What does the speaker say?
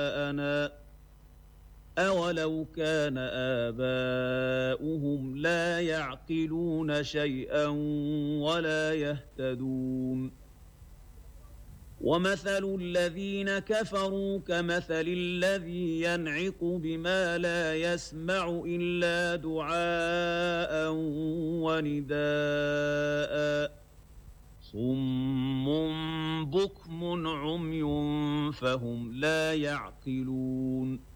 آباءنا أولو كان آباؤهم لا يعقلون شيئا ولا يهتدون ومثل الذين كفروا كمثل الذي ينعق بما لا يسمع إلا دعاء ونداء صم بكم عمي فهم لا يعقلون